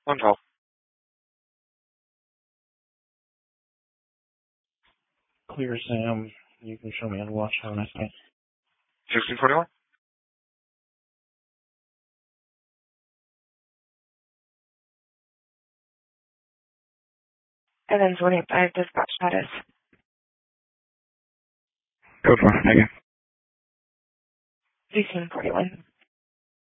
112. Clear, Sam. You can show me on watch. Have a nice night. 1641? And then 25 dispatch status. Code 4, again. 1841.